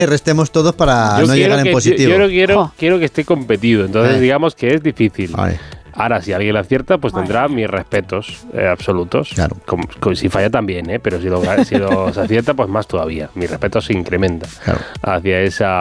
restemos todos para no llegar en positivo. Yo quiero que esté competido, entonces digamos que es difícil. Ay. Ahora, si alguien acierta, pues tendrá mis respetos absolutos. Claro. Si falla también, pero si lo se acierta, pues más todavía. Mi respeto se incrementa hacia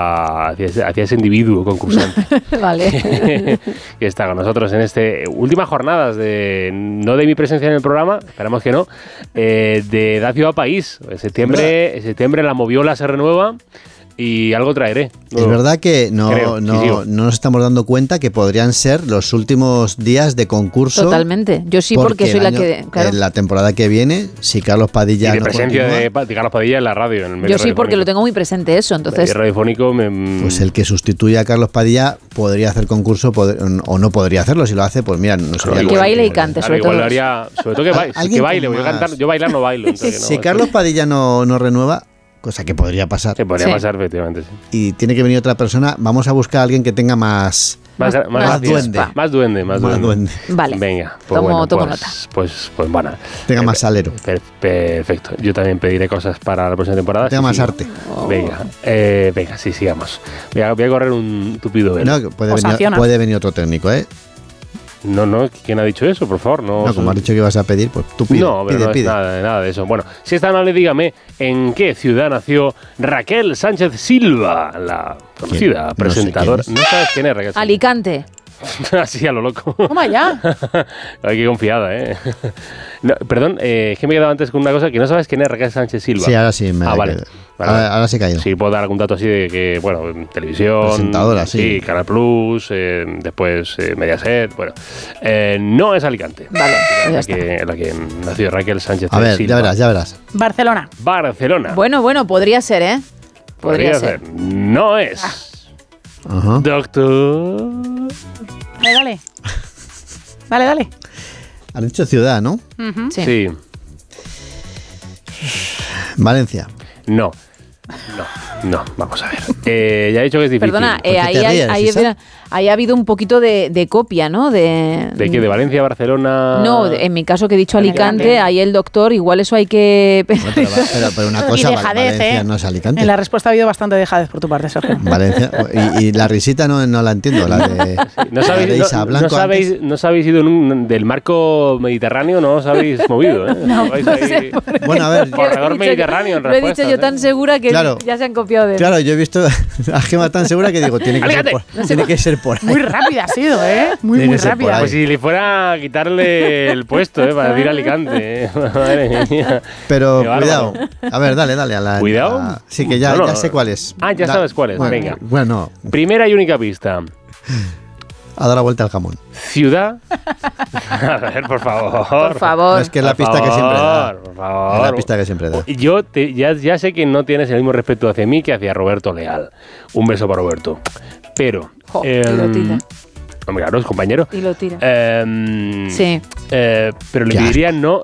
ese individuo concursante. Vale. Que está con nosotros en últimas jornadas no de mi presencia en el programa, esperamos que no, de Da Ciudad País. En septiembre la Moviola se renueva. Y algo traeré. Es verdad que no nos estamos dando cuenta que podrían ser los últimos días de concurso. Totalmente. Yo sí, porque soy la que... Claro. En la temporada que viene, si Carlos Padilla... Y de presencia de Carlos Padilla en la radio. En el medio yo sí, porque lo tengo muy presente eso. Entonces, el radiofónico Pues el que sustituye a Carlos Padilla podría hacer concurso o no podría hacerlo. Si lo hace, pues mira, no sería... Que baile y cante, sobre todo. Sobre todo que baile. Voy a cantar, yo bailar no bailo. Si Carlos Padilla no renueva... Cosa que podría pasar. Que podría pasar, efectivamente, sí. Y tiene que venir otra persona. Vamos a buscar a alguien que tenga más duende. Más duende. Vale. Venga. Pues tomo nota. Pues bueno. Tenga más salero. Perfecto. Yo también pediré cosas para la próxima temporada. Tenga más arte. Venga, sí, sigamos. Voy a correr un tupido velo. No, puede venir otro técnico, ¿eh? No, ¿quién ha dicho eso? Por favor, no. No, como has dicho que ibas a pedir, pues tú pide. No, pero pide. No es nada de eso. Bueno, si es tan amable, dígame, ¿en qué ciudad nació Raquel Sánchez Silva, la conocida presentadora? No sabes quién es Raquel Sánchez. Alicante. Así a lo loco. Toma ya. Ay, qué confiada, ¿eh? No, perdón, es que me he quedado antes con una cosa que no sabes quién es Raquel Sánchez Silva. Sí, ahora sí. Vale. Ahora sí he caído. Sí, puedo dar algún dato así de que, bueno, televisión. Presentadora, sí. Canal Plus, después Mediaset, bueno. No es Alicante. Vale, la que nació Raquel Sánchez Silva. A ver, ya verás. Barcelona. Bueno, podría ser, ¿eh? Podría ser. No es. Ajá. Doctor. Dale. Han dicho ciudad, ¿no? Uh-huh. Sí. Valencia. No, vamos a ver. Ya he dicho que es difícil. Perdona, ahí ha habido un poquito de copia, ¿no? ¿De qué? ¿De Valencia a Barcelona? No, en mi caso que he dicho Alicante, ahí el doctor, igual eso hay que... Bueno, pero una cosa, y dejadez, Valencia no es Alicante. En la respuesta ha habido bastante dejadez por tu parte, Sergio. Valencia, y la risita no la entiendo, la de, ¿No sabéis ido del marco mediterráneo? No os habéis movido, ¿eh? No. Bueno, a ver. Corredor mediterráneo en respuesta. Lo he dicho yo tan segura que ya se han copiado de él. Claro, yo he visto a Gema tan segura que digo, tiene que ser por ahí. Muy rápida ha sido, ¿eh? Muy rápida. Pues si le fuera a quitarle el puesto, para decir Alicante, Madre mía. Pero cuidado. A ver, dale. ¿Cuidado? Sí, que ya sé cuál es. Ya sabes cuál es. Venga. Bueno. Primera y única pista. Ha dado la vuelta al jamón. Ciudad. A ver, por favor. No, es que es la pista que siempre da. Por favor. Es la pista que siempre da. Yo ya sé que no tienes el mismo respeto hacia mí que hacia Roberto Leal. Un beso para Roberto. Pero... y lo tira. Hombre, claro, es compañero. Y lo tira. Sí. Pero le diría no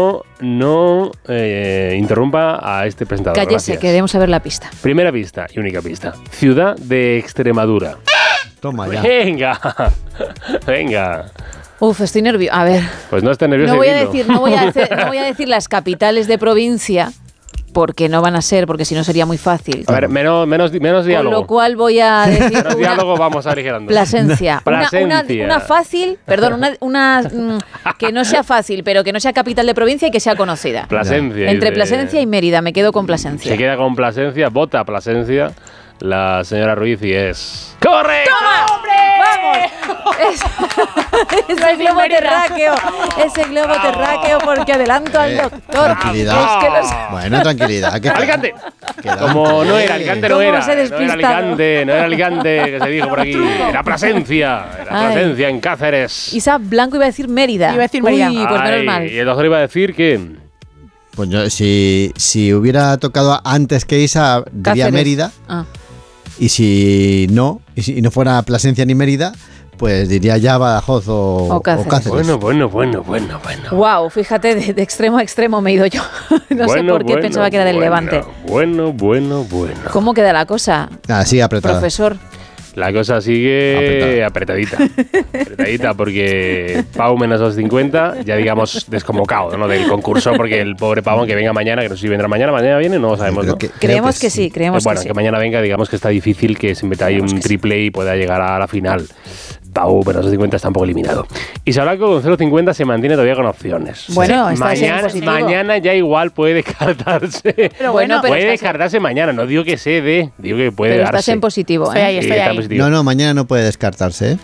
interrumpa a este presentador. Cállese, Gracias. queremos saber la pista. Primera pista y única pista. Ciudad de Extremadura. Toma ya. Venga. Uf, estoy nerviosa. A ver. Pues no estés nervioso. No voy a decir las capitales de provincia, porque no van a ser, porque si no sería muy fácil. A ver, menos diálogo. Con lo cual voy a decir... Menos diálogo, vamos aligerando. Plasencia. Una fácil, perdón, una que no sea fácil, pero que no sea capital de provincia y que sea conocida. Plasencia. Entre Plasencia y Mérida, me quedo con Plasencia. Se queda con Plasencia, vota Plasencia. La señora Ruiz y es... ¡Correcto! ¡Toma, hombre! ¡Vamos! Ese globo terráqueo. Ese globo terráqueo porque adelanto al doctor. Tranquilidad. Bueno, tranquilidad. ¡Alicante! Como no era Alicante, no era. No era Alicante, que se dijo por aquí. Era Plasencia. Plasencia en Cáceres. Isa Blanco iba a decir Mérida. Iba a decir Mérida. Uy, pues menos mal. Y el doctor iba a decir que... Pues yo, si hubiera tocado antes que Isa, diría Cáceres. Mérida. Y si no fuera Plasencia ni Mérida, pues diría ya Badajoz o Cáceres. Bueno. Wow, fíjate, de extremo a extremo me he ido yo. No sé por qué pensaba que era del Levante. Bueno. ¿Cómo queda la cosa? Nada, sigue apretada. Profesor. La cosa sigue apretadita. Apretadita porque Pau menos 250, ya digamos desconvocado, ¿no? Del concurso, porque el pobre Pau, aunque venga mañana, que no sé si vendrá mañana viene, no lo sabemos, ¿no? Creemos que sí, creemos bueno, que sí. Que mañana venga, digamos que está difícil que se meta ahí un triple y pueda llegar a la final. Pau menos 250 está un poco eliminado. Y Salaco con 0,50 se mantiene todavía con opciones. Bueno, está en positivo. Mañana ya igual puede descartarse. Pero bueno, puede descartarse mañana, no digo que se dé, digo que puede pero darse. estás en positivo, Estoy ahí, estoy ahí. Positivo. No, mañana no puede descartarse,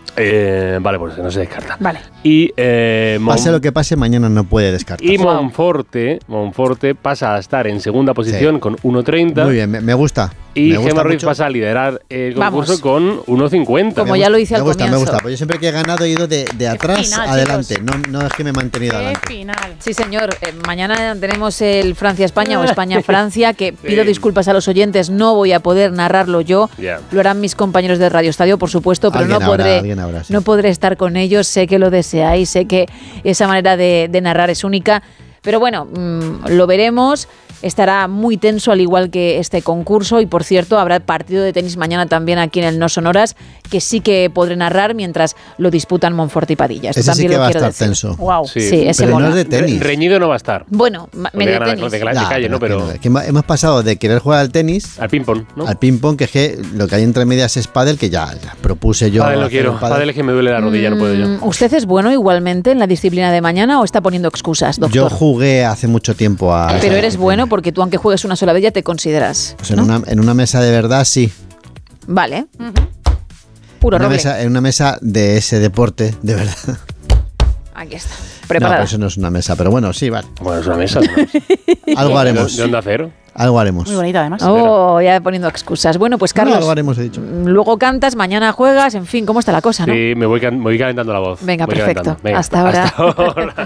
vale, pues no se descarta. Vale. Y pase lo que pase, mañana no puede descartarse. Y Monforte pasa a estar en segunda posición con 1,30. Muy bien, me gusta. Y Gemma Ruiz pasa a liderar el concurso con 1,50. Como ya lo hice al comienzo. Me gusta, pues yo siempre que he ganado he ido de atrás final, adelante. No es que me he mantenido adelante. Final. Sí, señor. Mañana tenemos el Francia-España o España-Francia, que pido disculpas a los oyentes, no voy a poder narrarlo yo. Lo harán mis compañeros de Radio Estadio, por supuesto, pero no podré estar con ellos. Sé que lo deseáis, sé que esa manera de narrar es única. Pero bueno, lo veremos. Estará muy tenso al igual que este concurso y, por cierto, habrá partido de tenis mañana también aquí en el No Sonoras, que sí que podré narrar mientras lo disputan Monforte y Padilla. Esto ese también sí que lo va a quiero estar decir. tenso. Wow. Sí, ese pero mola. no es de tenis. Reñido no va a estar. Bueno, medio tenis. De calle, ¿no? Pero que hemos pasado de querer jugar al tenis al ping-pong, ¿no? Al ping-pong, que es que lo que hay entre medias es pádel, que ya propuse yo. Pádel no quiero. Pádel es que me duele la rodilla, no puedo yo. ¿Usted es bueno igualmente en la disciplina de mañana o está poniendo excusas, doctor? Yo jugué hace mucho tiempo a... Pero eres bueno porque tú, aunque juegues una sola vez, ya te consideras. Pues ¿no? en una mesa de verdad, sí. Vale. Puro roble. En una mesa de ese deporte, de verdad. Aquí está. Preparada. No, pero eso no es una mesa, pero bueno, sí, vale. Bueno, es una mesa. Algo haremos. ¿De Onda Cero? Algo haremos. Muy bonita, además. Oh, ya poniendo excusas. Bueno, pues Carlos, algo haremos, he dicho. Luego cantas, mañana juegas, en fin, ¿cómo está la cosa, no? Sí, me voy calentando la voz. Venga, voy perfecto. Venga, hasta ahora.